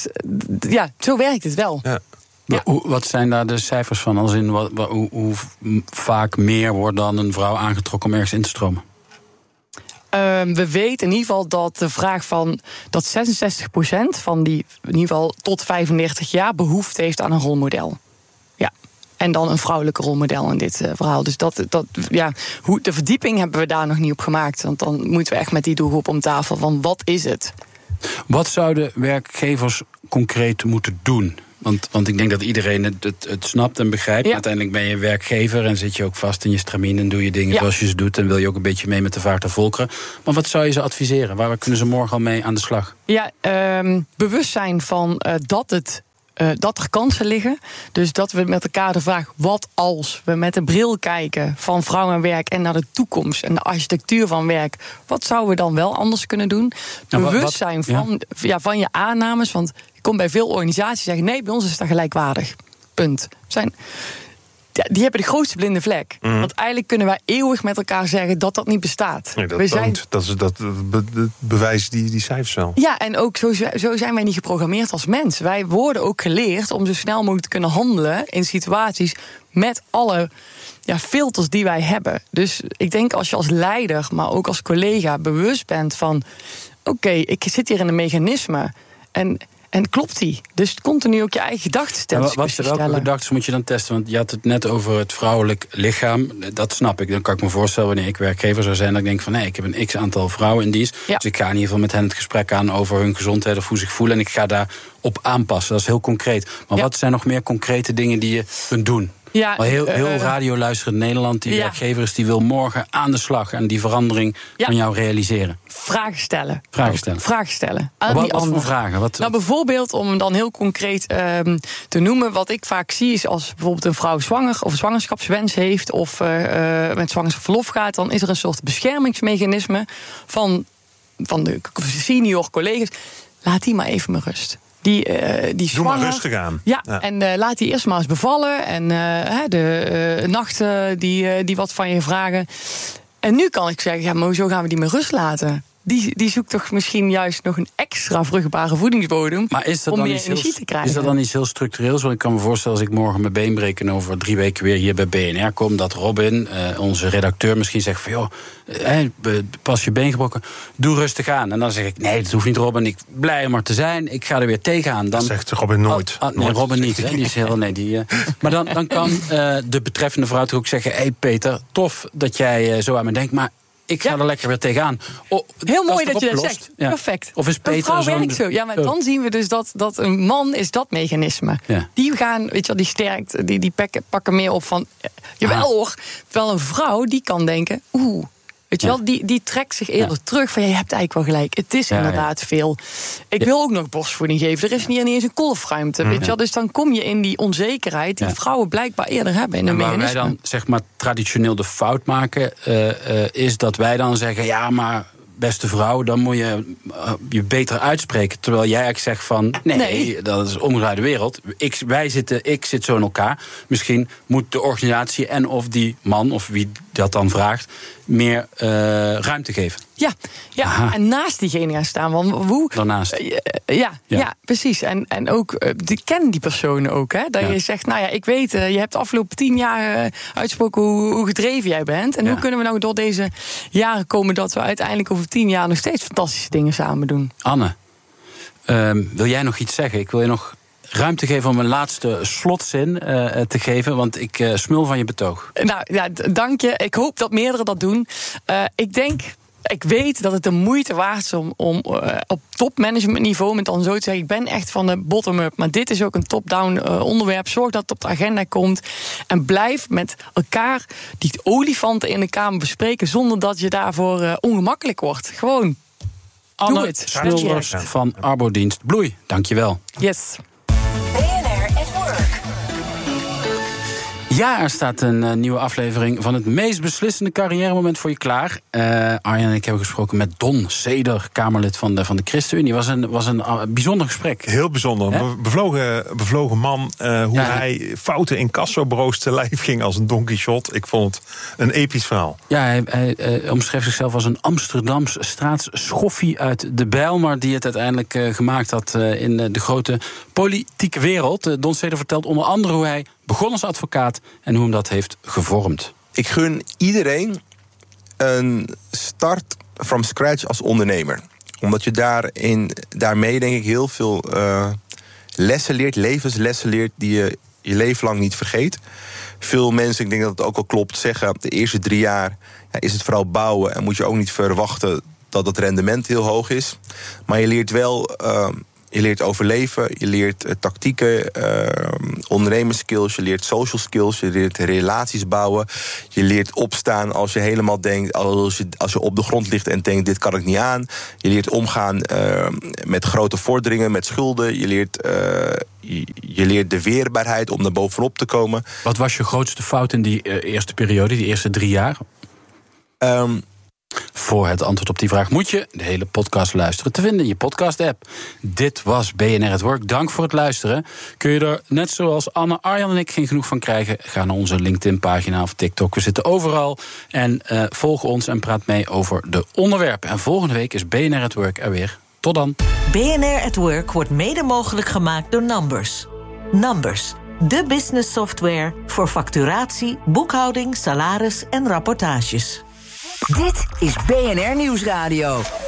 zo werkt het wel. Ja. Ja. Wat zijn daar de cijfers van? Als in hoe vaak meer wordt dan een vrouw aangetrokken om ergens in te stromen? We weten in ieder geval dat de vraag van dat 66% van die in ieder geval tot 35 jaar behoefte heeft aan een rolmodel. Ja. En dan een vrouwelijke rolmodel in dit verhaal. Dus de verdieping hebben we daar nog niet op gemaakt. Want dan moeten we echt met die doelgroep om tafel van wat is het? Wat zouden werkgevers concreet moeten doen? Want ik denk dat iedereen het snapt en begrijpt. Ja. Uiteindelijk ben je werkgever en zit je ook vast in je stramien en doe je dingen zoals je ze doet en wil je ook een beetje mee met de vaart der volkeren. Maar wat zou je ze adviseren? Waar kunnen ze morgen al mee aan de slag? Ja, bewustzijn van dat er kansen liggen. Dus dat we met elkaar de vraag, wat als we met de bril kijken van vrouw en werk en naar de toekomst en de architectuur van werk, wat zouden we dan wel anders kunnen doen? Bewustzijn van je aannames, want ik kom bij veel organisaties zeggen, nee, bij ons is dat gelijkwaardig. Punt. Die hebben de grootste blinde vlek. Want eigenlijk kunnen wij eeuwig met elkaar zeggen dat niet bestaat. Nee, dat bewijst die cijfers wel. Ja, en ook zo zijn wij niet geprogrammeerd als mens. Wij worden ook geleerd om zo snel mogelijk te kunnen handelen in situaties met alle filters die wij hebben. Dus ik denk als je als leider, maar ook als collega bewust bent van oké, ik zit hier in een mechanisme en klopt die? Dus continu ook je eigen gedachten stellen. Welke gedachten moet je dan testen? Want je had het net over het vrouwelijk lichaam. Dat snap ik. Dan kan ik me voorstellen wanneer ik werkgever zou zijn, dat ik denk van nee, ik heb een x-aantal vrouwen in dienst. Ja. Dus ik ga in ieder geval met hen het gesprek aan over hun gezondheid of hoe ze zich voelen. En ik ga daarop aanpassen. Dat is heel concreet. Maar wat zijn nog meer concrete dingen die je kunt doen? Ja, heel radioluisterend Nederland, die werkgever is, die wil morgen aan de slag en die verandering van jou realiseren. Vragen stellen. Wat voor vragen? Bijvoorbeeld, om hem dan heel concreet te noemen, wat ik vaak zie is als bijvoorbeeld een vrouw zwanger of een zwangerschapswens heeft of met zwangerschapsverlof gaat, dan is er een soort beschermingsmechanisme van de senior collega's. Laat die maar even met rust. Die doe maar rustig aan. Ja. En laat die eerst maar eens bevallen. En de nachten die wat van je vragen. En nu kan ik zeggen, maar hoezo gaan we die met rust laten? Die zoekt toch misschien juist nog een extra vruchtbare voedingsbodem om meer energie te krijgen. Is dat dan iets heel structureels? Want ik kan me voorstellen, als ik morgen mijn been breek en over 3 weken weer hier bij BNR kom, dat Robin, onze redacteur, misschien zegt van joh, pas je been gebroken, doe rustig aan. En dan zeg ik, nee, dat hoeft niet, Robin, ik blij om er te zijn, ik ga er weer tegenaan. Dan zegt Robin nooit. Nee, Robin niet. Hè? Die is heel, maar dan kan de betreffende vrouw toch ook zeggen, hey Peter, tof dat jij zo aan me denkt, maar ik ga er lekker weer tegenaan. Heel mooi dat je dat zegt. Ja. Perfect. Of is Peter zo? Ja, maar dan zien we dus dat een man is dat mechanisme. Ja. Die gaan, weet je wel, die sterkt, die pakken meer op van jawel hoor. Terwijl een vrouw die kan denken, weet je wel, die trekt zich eerder terug van je hebt eigenlijk wel gelijk. Het is inderdaad veel. Ik wil ook nog borstvoeding geven. Er is niet eens een kolfruimte. Weet je wel? Dus dan kom je in die onzekerheid die vrouwen blijkbaar eerder hebben in een mechanisme. Waar wij dan zeg maar traditioneel de fout maken, is dat wij dan zeggen, ja, maar beste vrouw, dan moet je je beter uitspreken. Terwijl jij eigenlijk zegt van, nee. Dat is omgedraaide wereld. Ik zit zo in elkaar. Misschien moet de organisatie en of die man, of wie dat dan vraagt, meer ruimte geven. Ja. En naast diegene gaan staan. Want daarnaast. Ja, precies. En ook, kennen die personen ook. Hè? Dat je zegt, nou ja, ik weet, je hebt de afgelopen 10 jaar uitgesproken hoe gedreven jij bent. En hoe kunnen we nou door deze jaren komen dat we uiteindelijk over 10 jaar nog steeds fantastische dingen samen doen? Anne, wil jij nog iets zeggen? Ik wil je nog ruimte geven om een laatste slotzin te geven, want ik smul van je betoog. Nou ja, dank je. Ik hoop dat meerdere dat doen. Ik weet dat het de moeite waard is om op topmanagementniveau, met dan zo te zeggen, ik ben echt van de bottom-up, maar dit is ook een top-down onderwerp. Zorg dat het op de agenda komt en blijf met elkaar die olifanten in de kamer bespreken zonder dat je daarvoor ongemakkelijk wordt. Gewoon Anne Smulders van Arbodienst Bloei, dankjewel. Yes. BNR at Work. Ja, er staat een nieuwe aflevering van het meest beslissende carrièremoment voor je klaar. Arjan en ik hebben gesproken met Don Seder, Kamerlid van de ChristenUnie. Was een bijzonder gesprek. Heel bijzonder. Bevlogen man. Hoe hij fouten in incassobureaus te lijf ging als een Don Quixote. Ik vond het een episch verhaal. Ja, hij omschreef zichzelf als een Amsterdams straatsschoffie uit de Bijl, maar die het uiteindelijk gemaakt had in de grote politieke wereld. Don Seder vertelt onder andere hoe hij begon als advocaat en hoe hem dat heeft gevormd. Ik gun iedereen een start from scratch als ondernemer. Omdat je daarmee denk ik heel veel lessen leert, levenslessen leert die je leven lang niet vergeet. Veel mensen, ik denk dat het ook al klopt, zeggen de eerste 3 jaar is het vooral bouwen en moet je ook niet verwachten dat het rendement heel hoog is. Maar je leert wel Je leert overleven, je leert tactieken, ondernemerskills, je leert social skills, je leert relaties bouwen. Je leert opstaan als je helemaal denkt, als je op de grond ligt en denkt, dit kan ik niet aan. Je leert omgaan met grote vorderingen, met schulden. Je leert de weerbaarheid om er bovenop te komen. Wat was je grootste fout in die eerste periode, die eerste 3 jaar? Voor het antwoord op die vraag moet je de hele podcast luisteren te vinden in je podcast-app. Dit was BNR at Work. Dank voor het luisteren. Kun je er, net zoals Anne, Arjan en ik, geen genoeg van krijgen? Ga naar onze LinkedIn-pagina of TikTok. We zitten overal. En volg ons en praat mee over de onderwerpen. En volgende week is BNR at Work er weer. Tot dan. BNR at Work wordt mede mogelijk gemaakt door Numbers. Numbers, de business software voor facturatie, boekhouding, salaris en rapportages. Dit is BNR Nieuwsradio.